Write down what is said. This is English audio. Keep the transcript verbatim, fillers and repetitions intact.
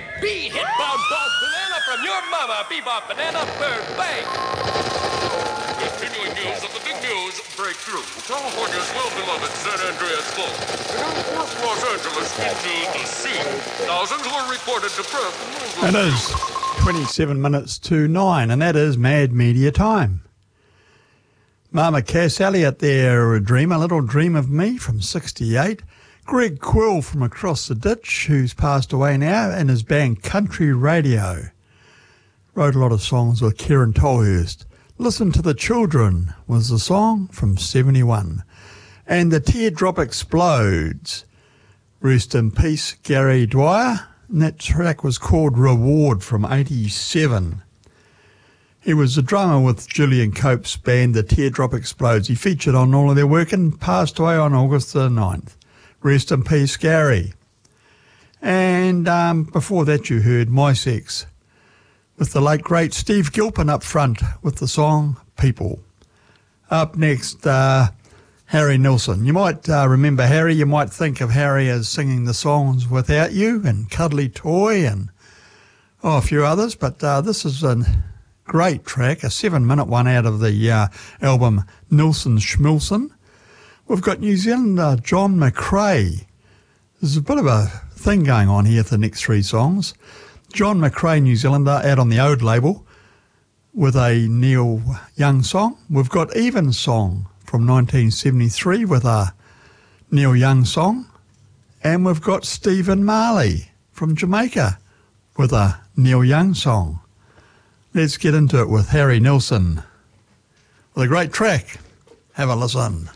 Be hit bound dog banana from your mama, Bebop Banana Bird Bank. Continuing news of the big news breakthrough. California's well-beloved San Andreas Fault. It forced Los Angeles into the sea. Thousands were reported depressed. It is twenty-seven minutes to nine, and that is Mad Media time. Mama Cass Elliot there, a dream, a little dream of me from sixty-eight. Greg Quill from across the ditch, who's passed away now, and his band Country Radio. Wrote a lot of songs with Kieran Tolhurst. Listen to the Children was the song from seventy-one. And The Teardrop Explodes. Rest in peace, Gary Dwyer. And that track was called Reward from eighty-seven. He was the drummer with Julian Cope's band The Teardrop Explodes. He featured on all of their work and passed away on August the ninth. Rest in peace, Gary. And um, before that you heard My Sex with the late great Steve Gilpin up front with the song People. Up next, uh, Harry Nilsson. You might uh, remember Harry, you might think of Harry as singing the songs Without You and Cuddly Toy and oh, a few others, but uh, this is a great track, a seven-minute one out of the uh, album Nilsson Schmilsson. We've got New Zealander John McRae. There's a bit of a thing going on here for the next three songs. John McRae, New Zealander, out on the Ode label with a Neil Young song. We've got Evensong from nineteen seventy-three with a Neil Young song. And we've got Stephen Marley from Jamaica with a Neil Young song. Let's get into it with Harry Nilsson with a great track. Have a listen.